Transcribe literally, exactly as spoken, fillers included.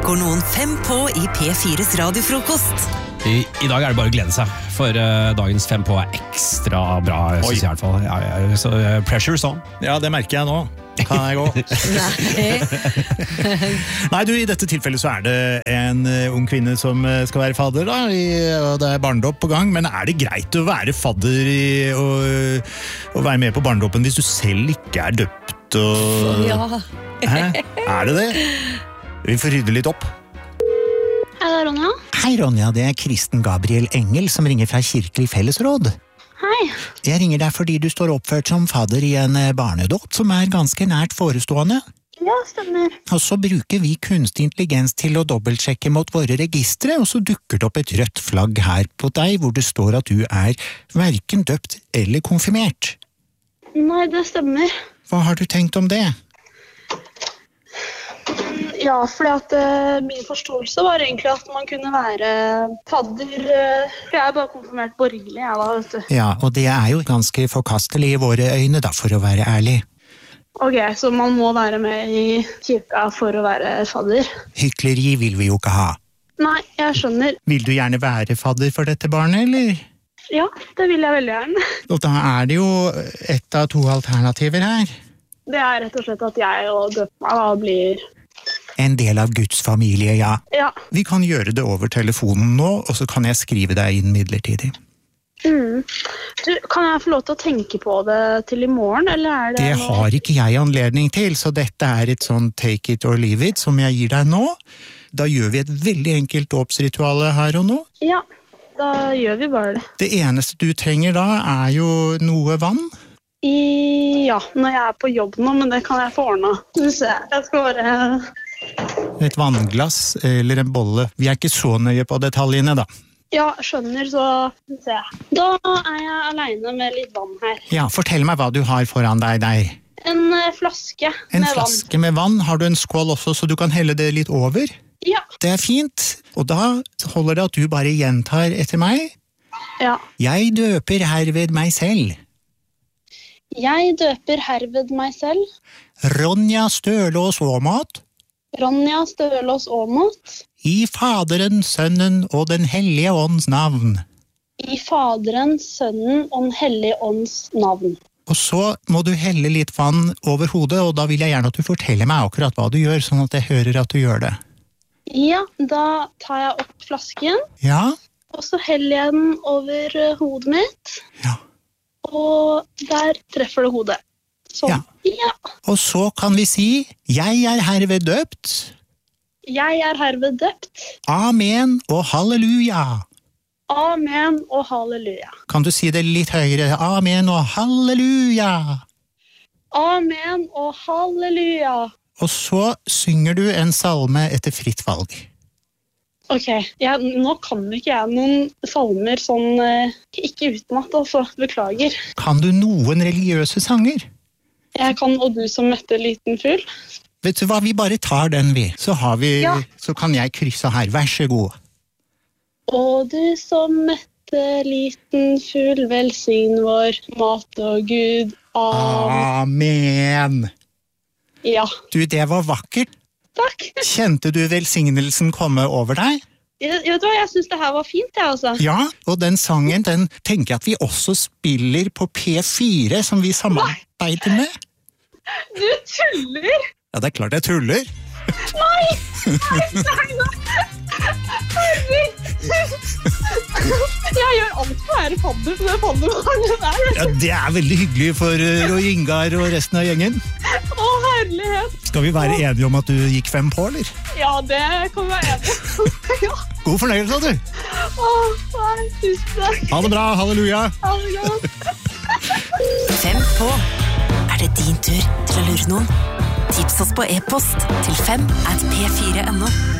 går noen fem på i P fires radiofrokost. I, I dag er det bare å glede seg, for uh, dagens fem på er ekstra bra, synes jeg i hvert fall. Ja, ja, så, uh, pressure sånn. Ja, det merker jeg nå. Kan jeg gå? Nei. Nei, du, i dette tilfellet så er det en uh, ung kvinne som uh, skal være fadder, da, i, og det er barnedåp på gang, men er det greit å være fadder i, og, og være med på barnedopen hvis du selv ikke er døpt? Og... Ja. Hæ? Er det det? Vi får rydde litt opp. Hei, det er Ronja. Hei Ronja, det er Kristen Gabriel Engel som ringer fra Kirkelig Fellesråd. Hei. Jeg ringer deg fordi du står oppført som fadder i en barnedåp som er ganske nært forestående. Ja, stemmer. Og så bruker vi kunstig intelligens til å dobbeltsjekke mot våre registre, og så dukker det opp et rødt flagg her på deg hvor det står at du er hverken døpt eller konfirmert. Nei, det stemmer. Hva har du tenkt om det? Ja, fordi at uh, min forståelse var egentlig at man kunne være fadder. Uh, jeg er bare konfirmert borgerlig, jeg da, vet du. Ja, og det er jo ganske forkastelig i våre øyne da, for å være ærlig. Ok, så man må være med i kirka for å være fadder? Hykleri vil vi jo ikke ha. Nei, jeg skjønner. Vil du gjerne være fadder for dette barnet, eller? Ja, det vil jeg veldig gjerne. Og da er det jo ett av to alternativer her. Det er rett og slett at jeg og døper meg da blir... En del av Guds familie, ja. Ja. Vi kan gjøre det over telefonen nå, og så kan jeg skrive deg inn midlertidig. Mm. Du, kan jeg få lov til å tenke på det til i morgen, eller er det... Det noe... har ikke jeg anledning til, så dette er et sånn take it or leave it som jeg gir deg nå. Da gjør vi et veldig enkelt dåpsrituale her og nå. Ja, da gjør vi bare det. Det eneste du trenger da er jo noe vann. I... Ja, når jeg er på jobb nå, men det kan jeg få ordnet. Du ser, jeg skal bare... Et vannglass eller en bolle. Vi er ikke så nøye på detaljene da. Ja, skjønner, så ser jeg. Da er jeg alene med litt vann her. Ja, fortell meg hva du har foran deg der. En uh, flaske En med flaske med vann. Har du en skål også, så du kan helle det litt over? Ja. Det er fint. Og da holder det at du bare gjentar etter meg. Ja. Jeg døper herved meg selv. Jeg døper herved meg selv. Ronja Stølås Aamodt. Ronja Stølås Aamodt. I Faderen, Sønnen og den Hellige Ånds navn. I Faderen, Sønnen og den Hellige Ånds navn. Og så må du helle litt vann over hodet, og da vil jeg gjerne at du forteller meg akkurat hva du gjør, sånn at jeg hører at du gjør det. Ja, da tar jeg opp flasken, Ja? og så heller jeg den over uh, hodet mitt, Ja. og der treffer det hodet. Sånn. Ja. Ja. Og så kan vi si, jeg er herved døpt. Jeg er herved døpt. Amen og halleluja. Amen og halleluja. Kan du si det litt høyere? Amen og halleluja. Amen og halleluja. Og så synger du en salme etter fritt valg. Ok, jeg, nå kan ikke jeg noen salmer sånn, eh, ikke utenat, altså, beklager. Kan du noen religiøse sanger? Jeg kan Og du som møtte liten fugl. Vet du hva, vi bare tar den vi. Så, har vi, Ja. så kan jeg krysse her. Vær så god. Og du som møtte liten fugl, velsign vår mat og Gud. Amen. Amen. Ja, Du, det var vakkert. takk. Kjente du velsignelsen komme over deg? Jeg, vet du hva, jeg synes det her var fint, jeg altså. Ja, og den sangen, den tenker jeg at vi også spiller på P fire, som vi samarbeider med. Du tuller! Ja, det er klart jeg tuller. Nei! Nei, nei, nei. Herregud. Jeg gjør alt for å være fadder for det fadderbarnet der. Ja, det er veldig hyggelig for uh, Roy Ingar og resten av gjengen. Å, herlighet. Skal vi være enige om at du gikk fem på, eller? Ja, det kan vi være enig. Ja. God fornøyelse, du. Å, nei, tusen takk. Ha det bra, halleluja. Ha det godt. Fem på. Er det din tur til å lure noen? Tips oss på e-post til fem at p fire punktum no.